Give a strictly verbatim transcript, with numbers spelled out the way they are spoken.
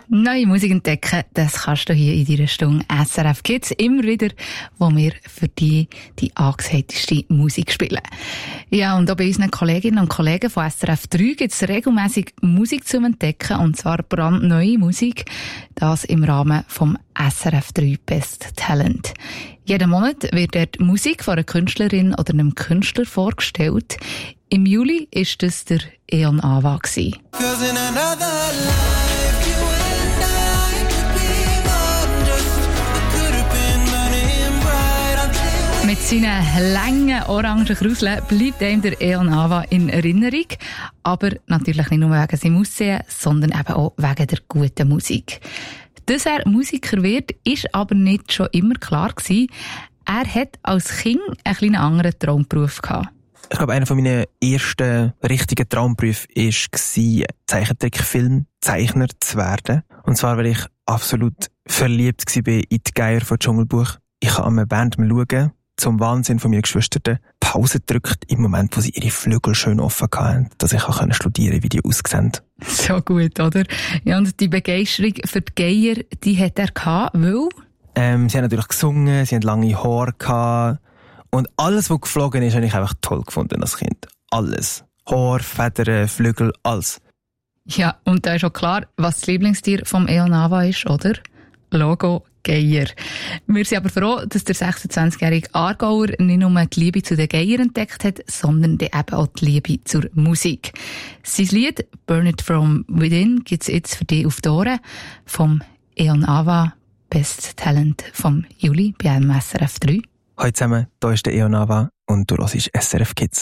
Neue Musik entdecken, das kannst du hier in deiner Stunde S R F Kids immer wieder, wo wir für dich die angesagteste Musik spielen. Ja, und auch bei unseren Kolleginnen und Kollegen von S R F drei gibt es regelmässig Musik zu entdecken, und zwar brandneue Musik, das im Rahmen vom S R F drei Best Talent. Jeden Monat wird dort Musik von einer Künstlerin oder einem Künstler vorgestellt. Im Juli war das der Eon Ava. Mit seinen langen orangen Kruseln bleibt ihm der Eon Ava in Erinnerung. Aber natürlich nicht nur wegen seinem Aussehen, sondern eben auch wegen der guten Musik. Dass er Musiker wird, ist aber nicht schon immer klar gewesen. Er hat als Kind einen kleinen anderen Traumberuf gehabt. Ich glaube, einer von meinen ersten richtigen Traumberufe war, Zeichentrickfilmzeichner zu werden. Und zwar, weil ich absolut verliebt war in die Geier von Dschungelbuch. Ich habe an einer Band schauen, zum Wahnsinn von meinen Geschwistern, Pause gedrückt im Moment, wo sie ihre Flügel schön offen hatten, dass ich auch studieren konnte, wie die aussehen. So gut, oder? Ja, und die Begeisterung für die Geier, die hat er gehabt, weil? Ähm, sie haben natürlich gesungen, sie haben lange Haare gehabt. Und alles, was geflogen ist, habe ich einfach toll gefunden als Kind. Alles. Haar, Federn, Flügel, alles. Ja, und da ist auch klar, was das Lieblingstier vom Eon Ava ist, oder? Logo Geier. Wir sind aber froh, dass der sechsundzwanzigjährige Aargauer nicht nur die Liebe zu den Geiern entdeckt hat, sondern eben auch die Liebe zur Musik. Sein Lied «Burn It From Within» gibt es jetzt für dich auf die Ohren vom Eon Ava Best Talent vom Juli bei S R F drei. Hallo zusammen, hier ist der Eon Ava und du hörst S R F Kids.